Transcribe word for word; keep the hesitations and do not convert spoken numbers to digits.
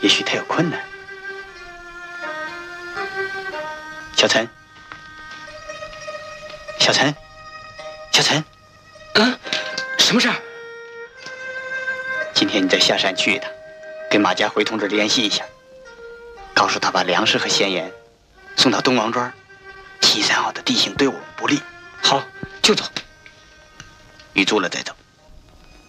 也许他有困难。小陈，小陈，小陈， 嗯，什么事儿？ 今天你再下山去一趟，跟马家辉同志联系一下，告诉他把粮食和咸盐送到东王庄。西山坳的地形对我们不利。 好，就走。 雨足了再走。